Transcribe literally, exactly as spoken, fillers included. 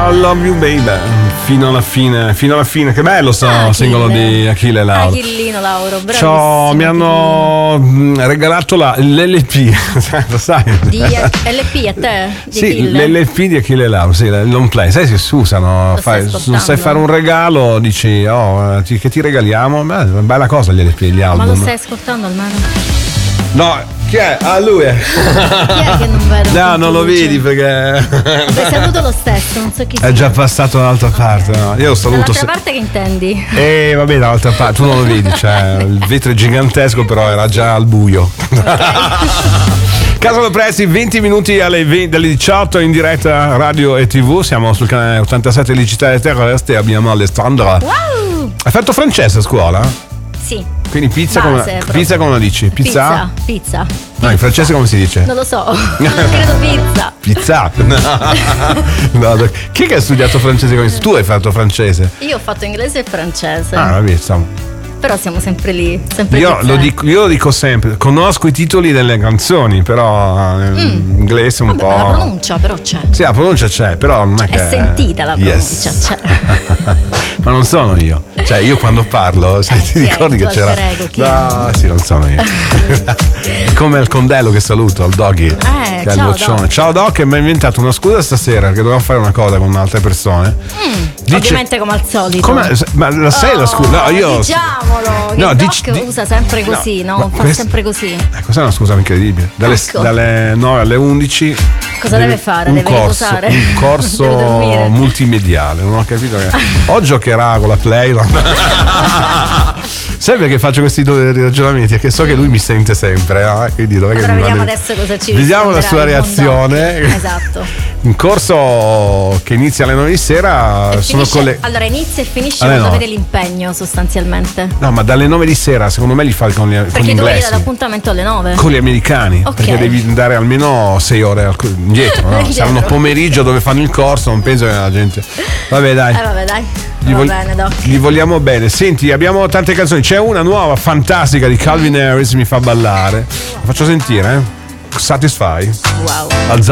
I love you baby fino alla fine, fino alla fine. Che bello sto ah, singolo di Achille Lauro. Achillino Lauro, bravissimo. Mi hanno Achillino. regalato la, l'L P, lo sai? Di L P a te? Di sì, Achille. l'L P di Achille Lauro, sì, il long play. Sai, si usano, fai, non sai fare un regalo, dici, oh, ti, che ti regaliamo? Beh, è una bella cosa gli L P, gli album. Ma lo stai ascoltando almeno? No. Chi è? Ah, lui è. Chi è che non vedo? No, non lo vedi perché. Beh, saluto lo stesso, non so chi sia. È già passato dall'altra parte, no? Io lo saluto. Dall'altra parte che intendi? Eh, vabbè, dall'altra parte, tu non lo vedi, cioè il vetro è gigantesco, però era già al buio. Okay. Casalo Presti, venti minuti alle, venti, dalle diciotto in diretta radio e tv. Siamo sul canale ottantasette Digitale Terrestre e abbiamo Alessandra. Wow! Hai fatto francese a scuola? Sì. Quindi pizza, Base, come, pizza come lo dici? Pizza? Pizza. Pizza. No, in francese come si dice? Non lo so, credo pizza. Pizza? No. No, chi è che ha studiato francese come tu hai fatto francese? Io ho fatto inglese e francese. Ah, vabbè, insomma. Però siamo sempre lì, sempre io lo, dico, io lo dico sempre, conosco i titoli delle canzoni, però in mm. inglese un Vabbè, po'. La pronuncia però c'è. Sì, la pronuncia c'è, però non è che. È sentita la pronuncia, yes. c'è. Ma non sono io. Cioè, io quando parlo, sai, ti eh, ricordi che c'era. Prego, no, sì, non sono io. Come il condello che saluto, il doggy. Eh, che è il ciao, boccione. Doc. Ciao Doc, che mi ha inventato una scusa stasera perché dovevamo fare una cosa con altre persone. Mm, Dice, ovviamente come al solito. Come, ma la sai oh, la scusa? No, io. Diciamolo. Che no, Doc dici, usa sempre così, no? no? Fa quest... sempre così. Eh, cos'è una scusa incredibile? Dalle, ecco. dalle nove alle undici. Cosa deve, deve fare? Un deve corso, riposare? Un corso multimediale. Non ho capito che. O giocherà con la Play. Sai perché faccio questi ragionamenti? Perché so che lui mi sente sempre, eh? Quindi dov'è allora che vediamo manda... adesso cosa ci vediamo la sua reazione. Esatto. Un corso che inizia alle nove di sera. E sono finisce, con le... Allora inizia e finisce quando avete l'impegno sostanzialmente. No, ma dalle nove di sera secondo me li fa con, gli, perché con gli inglesi. Perché tu l'appuntamento alle nove? Con gli americani. Okay. Perché devi andare almeno sei ore indietro, no? Saranno pomeriggio dove fanno il corso, non penso che la gente. Vabbè dai. Eh vabbè dai. Gli, Va vol- bene, Doc. Gli vogliamo bene. Senti, abbiamo tante canzoni. C'è una nuova fantastica di Calvin Harris, mi fa ballare. La faccio sentire, eh? Satisfy. Wow. Alza